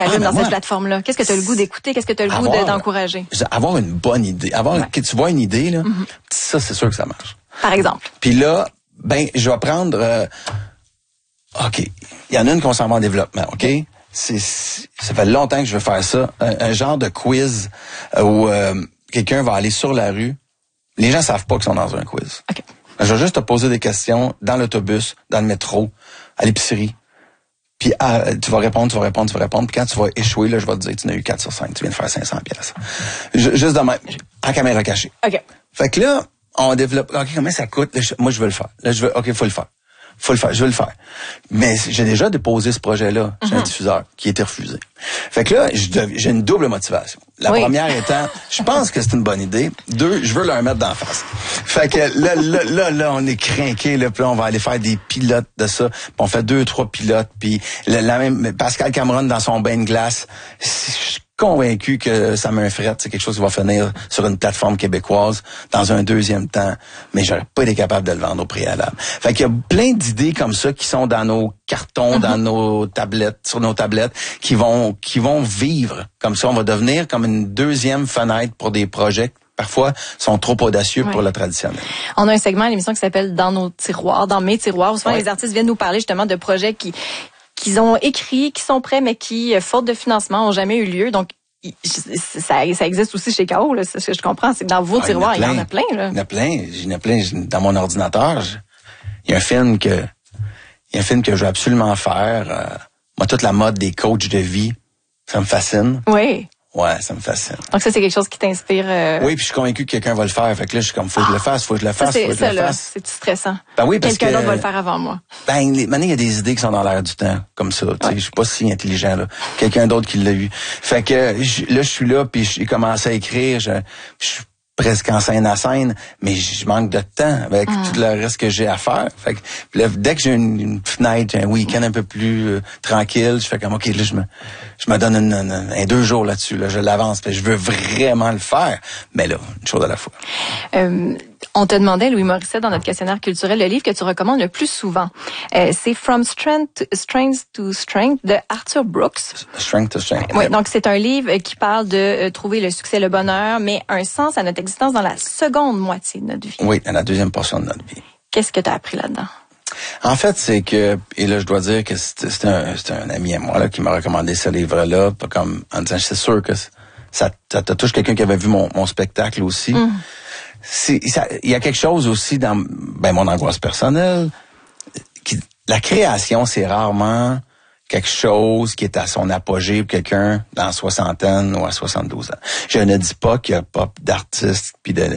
Allume dans cette plateforme-là? Qu'est-ce que tu as le goût d'écouter? Qu'est-ce que tu as le goût d'encourager? Avoir une bonne idée. Que tu vois une idée, là, ça, c'est sûr que ça marche. Par exemple. Puis là, je vais prendre... OK, il y en a une qu'on s'en va en développement, OK? Ça fait longtemps que je veux faire ça. Un genre de quiz où quelqu'un va aller sur la rue. Les gens savent pas qu'ils sont dans un quiz. OK. Je vais juste te poser des questions dans l'autobus, dans le métro, à l'épicerie. Puis tu vas répondre. Puis quand tu vas échouer, là, je vais te dire, tu n'as eu 4 sur 5, tu viens de faire 500 pièces. Juste de même, en caméra cachée. OK. Fait que là, on développe, OK, comment ça coûte? Là, moi, je veux le faire. Là, OK, faut le faire. Je veux le faire. Mais j'ai déjà déposé ce projet-là chez un diffuseur qui a été refusé. Fait que là, j'ai une double motivation. La première étant, je pense que c'est une bonne idée. 2, je veux leur mettre d'en face. Fait que là, on est crinqué, là, puis là, on va aller faire des pilotes de ça. Puis on fait 2-3 pilotes, puis la même Pascal Cameron dans son bain de glace. Je suis convaincu que ça m'infrette, c'est quelque chose qui va finir sur une plateforme québécoise dans un deuxième temps, mais j'aurais pas été capable de le vendre au préalable. Fait qu'il y a plein d'idées comme ça qui sont dans nos cartons, dans nos tablettes, sur nos tablettes, qui vont vivre comme ça. On va devenir comme une deuxième fenêtre pour des projets qui, parfois, sont trop audacieux pour le traditionnel. On a un segment à l'émission qui s'appelle Dans nos tiroirs, dans mes tiroirs. Souvent, les artistes viennent nous parler justement de projets qu'ils ont écrits, qui sont prêts, mais qui, faute de financement, ont jamais eu lieu. Donc, ça existe aussi chez K.O., là. C'est ce que je comprends. C'est que dans vos tiroirs, il y en a plein, là. Il y en a plein. Dans mon ordinateur, il y a un film que je veux absolument faire. Moi, toute la mode des coachs de vie, ça me fascine. Oui. Ouais, ça me fascine. Donc ça, c'est quelque chose qui t'inspire. Oui, puis je suis convaincu que quelqu'un va le faire. Fait que là, je suis comme, faut que je le fasse. C'est stressant. Ben oui, parce quelqu'un d'autre va le faire avant moi. Maintenant, il y a des idées qui sont dans l'air du temps, comme ça. Tu sais, je suis pas si intelligent, là. Quelqu'un d'autre qui l'a eu. Fait que, là, je suis là, puis j'ai commencé à écrire. Je suis presque en scène à scène, mais je manque de temps avec tout le reste que j'ai à faire. Fait que là, dès que j'ai une fenêtre, un week-end un peu plus tranquille, je fais comme, OK, là, je me donne un 2 jours là-dessus, là, je l'avance, je veux vraiment le faire, mais là, une chose à la fois. On te demandait, Louis Morissette, dans notre questionnaire culturel, le livre que tu recommandes le plus souvent. C'est From Strength to Strength de Arthur Brooks. Strength to Strength. Oui, donc c'est un livre qui parle de trouver le succès, le bonheur, mais un sens à notre existence dans la seconde moitié de notre vie. Oui, dans la deuxième portion de notre vie. Qu'est-ce que tu as appris là-dedans? En fait, c'est que, et là, je dois dire que c'est un ami à moi là qui m'a recommandé ce livre-là, comme en disant, c'est sûr que ça touche quelqu'un qui avait vu mon spectacle aussi. Il y a quelque chose aussi dans mon angoisse personnelle. La création, c'est rarement quelque chose qui est à son apogée pour quelqu'un dans la soixantaine ou à 72 ans. Je ne dis pas qu'il n'y a pas d'artistes puis de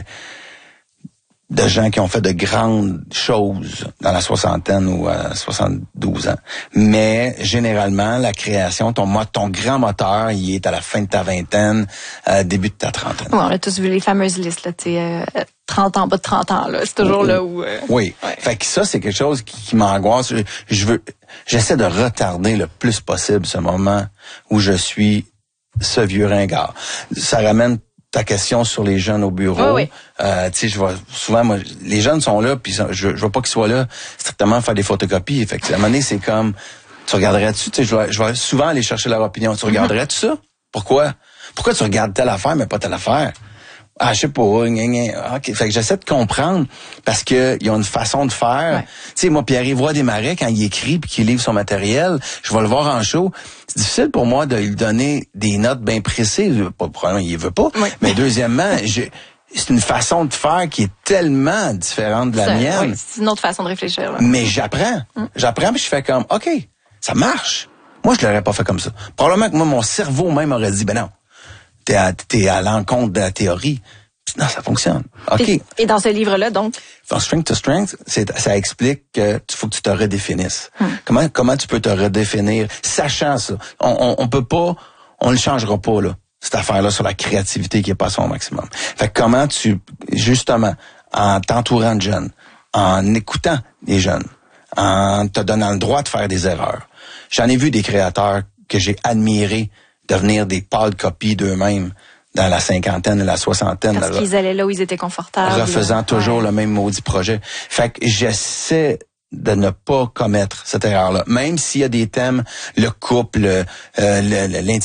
gens qui ont fait de grandes choses dans la soixantaine ou à 72 ans. Mais généralement, la création, ton grand moteur, il est à la fin de ta vingtaine, début de ta trentaine. Ouais, on a tous vu les fameuses listes, là, tu sais, 30 ans, bas de 30 ans, là. C'est toujours là où... Oui. Ouais. Fait que ça, c'est quelque chose qui m'angoisse. J'essaie de retarder le plus possible ce moment où je suis ce vieux ringard. Ça ramène ta question sur les jeunes au bureau. Oui. Tu sais, je vois souvent, moi, les jeunes sont là, puis je veux pas qu'ils soient là strictement faire des photocopies. Fait que, à un moment donné, c'est comme, tu regarderais-tu, tu sais, je vais souvent aller chercher leur opinion. Tu regarderais-tu ça? Pourquoi? Pourquoi tu regardes telle affaire, mais pas telle affaire? Ah, je sais pas. OK. Fait que j'essaie de comprendre parce que ils ont une façon de faire. Tu sais, moi, Pierre-Yves Roy Desmarais, quand il écrit puis qu'il livre son matériel, je vais le voir en show. C'est difficile pour moi de lui donner des notes bien précises. Probablement, il veut pas. Oui. Mais deuxièmement, c'est une façon de faire qui est tellement différente de la mienne. Oui, c'est une autre façon de réfléchir. Là. Mais j'apprends. J'apprends puis je fais comme, OK, ça marche. Moi, je l'aurais pas fait comme ça. Probablement que moi, mon cerveau même aurait dit, ben non. T'es à l'encontre de la théorie. Non, ça fonctionne. OK. Et dans ce livre-là, donc? From Strength to Strength, ça explique que faut que tu te redéfinisses. Comment tu peux te redéfinir, sachant ça. On peut pas, on le changera pas, là, cette affaire-là sur la créativité qui est pas à son maximum. Fait que comment justement, en t'entourant de jeunes, en écoutant les jeunes, en te donnant le droit de faire des erreurs. J'en ai vu des créateurs que j'ai admirés devenir des pâles copies d'eux-mêmes dans la cinquantaine et la soixantaine. Parce qu'ils allaient là où ils étaient confortables. Refaisant toujours le même maudit projet. Fait que j'essaie de ne pas commettre cette erreur-là. Même s'il y a des thèmes, le couple, l'intimité,